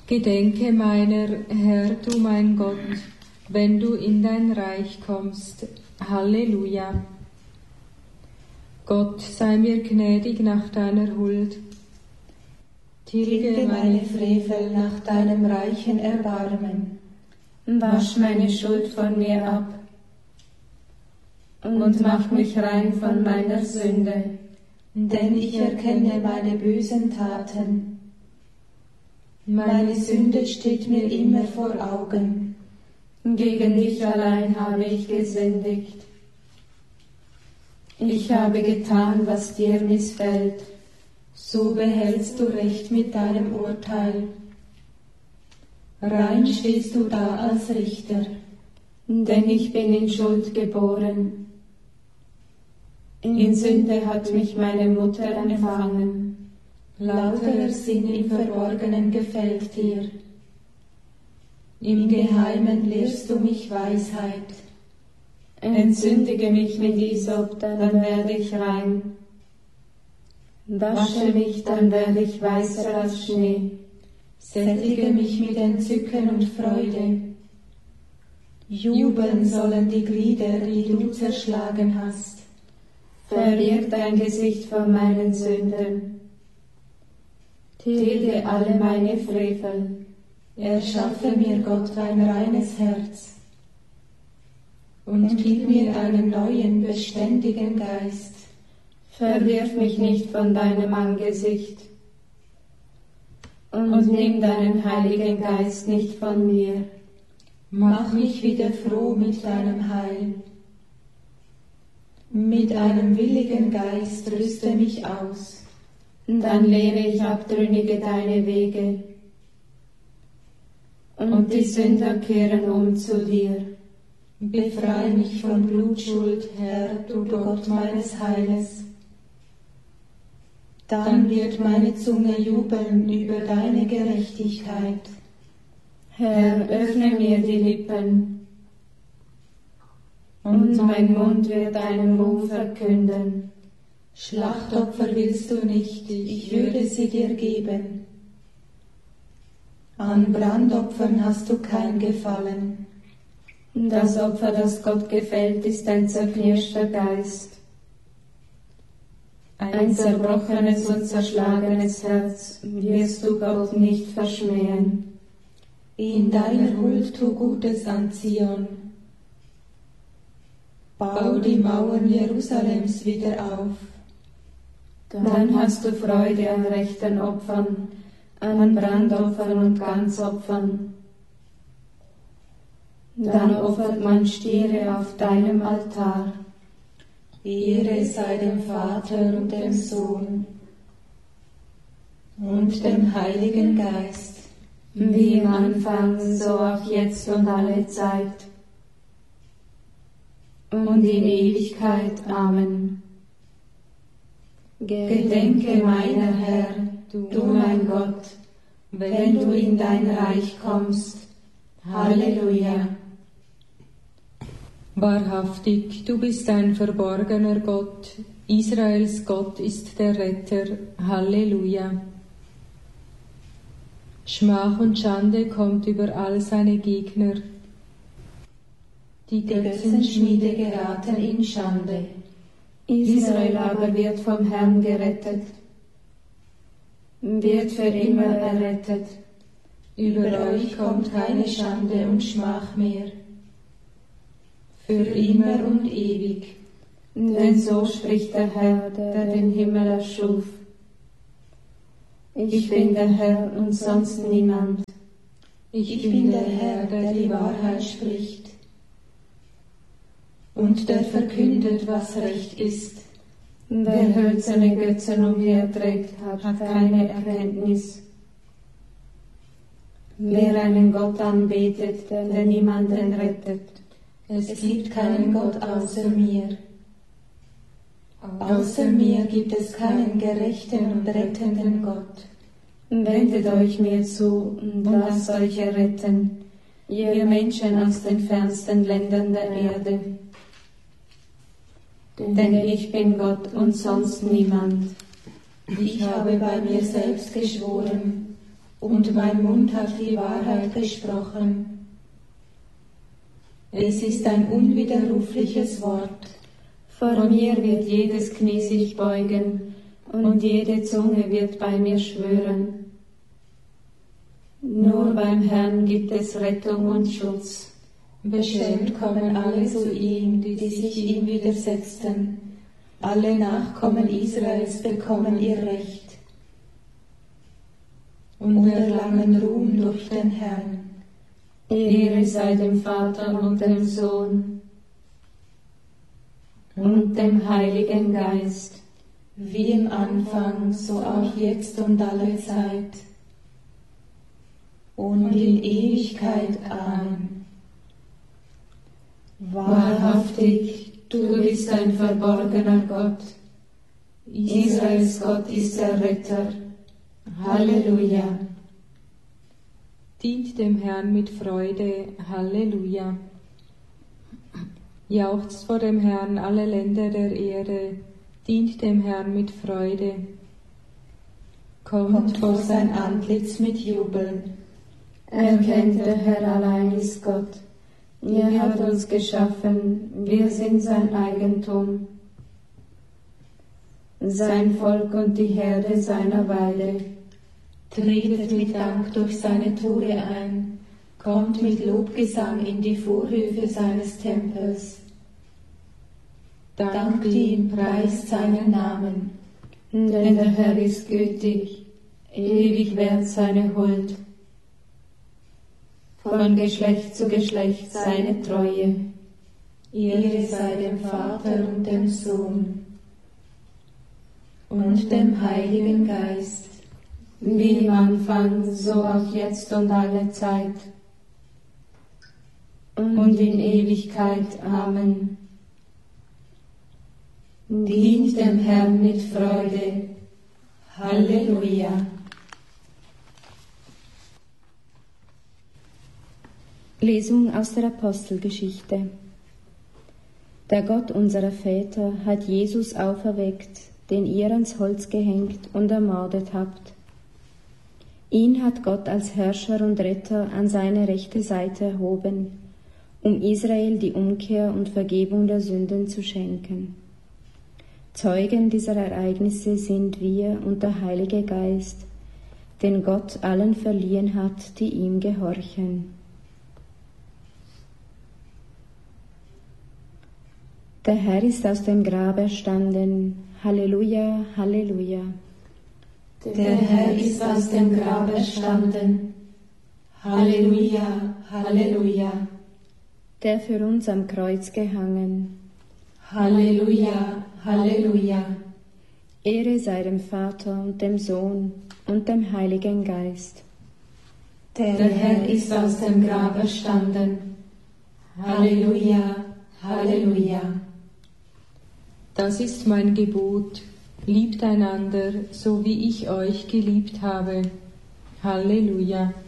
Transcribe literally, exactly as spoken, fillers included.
Gedenke meiner, Herr, du mein Gott, wenn du in dein Reich kommst. Halleluja. Gott, sei mir gnädig nach deiner Huld. Tilge meine Frevel nach deinem reichen Erbarmen. Wasch meine Schuld von mir ab und mach mich rein von meiner Sünde. Denn ich erkenne meine bösen Taten. Meine Sünde steht mir immer vor Augen. Gegen dich allein habe ich gesündigt. Ich habe getan, was dir missfällt. So behältst du Recht mit deinem Urteil. Rein stehst du da als Richter. Denn ich bin in Schuld geboren. In Sünde hat mich meine Mutter empfangen. Lauterer Sinn im Verborgenen gefällt dir. Im Geheimen lehrst du mich Weisheit. Entsündige mich mit Isop, dann werde ich rein. Wasche mich, dann werde ich weißer als Schnee. Sättige mich mit Entzücken und Freude. Jubeln sollen die Glieder, die du zerschlagen hast. Verwirr dein Gesicht von meinen Sünden. Tilge alle meine Frevel. Erschaffe mir, Gott, ein reines Herz und gib mir einen neuen, beständigen Geist. Verwirf mich nicht von deinem Angesicht und nimm deinen Heiligen Geist nicht von mir. Mach mich wieder froh mit deinem Heil. Mit einem willigen Geist rüste mich aus. Dann lehre ich Abtrünnige deine Wege, und die Sünder kehren um zu dir. Befreie mich von Blutschuld, Herr, du Gott meines Heiles. Dann wird meine Zunge jubeln über deine Gerechtigkeit. Herr, öffne mir die Lippen, und mein Mund wird deinen Ruhm verkünden. Schlachtopfer willst du nicht, ich würde sie dir geben. An Brandopfern hast du kein Gefallen. Das Opfer, das Gott gefällt, ist ein zerknirschter Geist. Ein zerbrochenes und zerschlagenes Herz wirst du Gott nicht verschmähen. In deiner Huld tu Gutes an Zion. Bau die Mauern Jerusalems wieder auf. Dann hast du Freude an rechten Opfern, an Brandopfern und Ganzopfern. Dann opfert man Stiere auf deinem Altar. Ehre sei dem Vater und dem Sohn und dem Heiligen Geist, wie im Anfang, so auch jetzt und alle Zeit und in Ewigkeit. Amen. Gedenke meiner, Herr, du mein Gott, wenn du in dein Reich kommst. Halleluja. Wahrhaftig, du bist ein verborgener Gott. Israels Gott ist der Retter. Halleluja. Schmach und Schande kommt über all seine Gegner. Die Götzenschmiede geraten in Schande. Israel aber wird vom Herrn gerettet, wird für immer errettet. Über euch kommt keine Schande und Schmach mehr, für immer und ewig. Denn so spricht der Herr, der den Himmel erschuf. Ich bin der Herr und sonst niemand. Ich bin der Herr, der die Wahrheit spricht und der verkündet, was recht ist. Wer hölzerne Götzen umherträgt, hat keine Erkenntnis. Wer einen Gott anbetet, der niemanden rettet. Es gibt keinen Gott außer mir. Außer mir gibt es keinen gerechten und rettenden Gott. Wendet euch mir zu und lasst euch erretten, ihr Menschen aus den fernsten Ländern der Erde. Denn ich bin Gott und sonst niemand. Ich habe bei mir selbst geschworen, und mein Mund hat die Wahrheit gesprochen. Es ist ein unwiderrufliches Wort. Vor mir wird jedes Knie sich beugen, und jede Zunge wird bei mir schwören. Nur beim Herrn gibt es Rettung und Schutz. Beschämt kommen alle zu ihm, die sich ihm widersetzten. Alle Nachkommen Israels bekommen ihr Recht und erlangen Ruhm durch den Herrn. Ehre sei dem Vater und dem Sohn und dem Heiligen Geist, wie im Anfang, so auch jetzt und alle Zeit und in Ewigkeit. Amen. Wahrhaftig, du bist ein verborgener Gott. Israels Gott ist der Retter. Halleluja. Dient dem Herrn mit Freude. Halleluja. Jauchzt vor dem Herrn alle Länder der Erde. Dient dem Herrn mit Freude. Kommt, Kommt vor sein Antlitz mit Jubel. Erkennt, der Herr allein ist Gott. Er hat uns geschaffen, wir sind sein Eigentum, sein Volk und die Herde seiner Weide. Tretet mit Dank durch seine Tore ein, kommt mit Lobgesang in die Vorhöfe seines Tempels. Dankt ihm, preist seinen Namen. Denn der Herr ist gütig, ewig währt seine Huld. Von Geschlecht zu Geschlecht seine Treue. Ehre sei dem Vater und dem Sohn und dem Heiligen Geist, wie im Anfang, so auch jetzt und alle Zeit und in Ewigkeit. Amen. Dient dem Herrn mit Freude. Halleluja. Lesung aus der Apostelgeschichte. Der Gott unserer Väter hat Jesus auferweckt, den ihr ans Holz gehängt und ermordet habt. Ihn hat Gott als Herrscher und Retter an seine rechte Seite erhoben, um Israel die Umkehr und Vergebung der Sünden zu schenken. Zeugen dieser Ereignisse sind wir und der Heilige Geist, den Gott allen verliehen hat, die ihm gehorchen. Der Herr ist aus dem Grab erstanden. Halleluja, Halleluja. Der Herr ist aus dem Grab erstanden. Halleluja, Halleluja. Der für uns am Kreuz gehangen. Halleluja, Halleluja. Ehre sei dem Vater und dem Sohn und dem Heiligen Geist. Der Herr ist aus dem Grab erstanden. Halleluja, Halleluja. Das ist mein Gebot, liebt einander, so wie ich euch geliebt habe. Halleluja.